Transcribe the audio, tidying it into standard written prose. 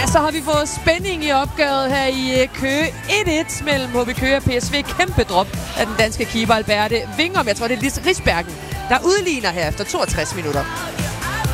Ja, så har vi fået spænding i opgøret her i Køge. 1-1 mellem HB Køge og PSV. Kæmpe drop af den danske keeper Alberte Wingum. Jeg tror, det er Lise Risbergen, der udligner her efter 62 minutter.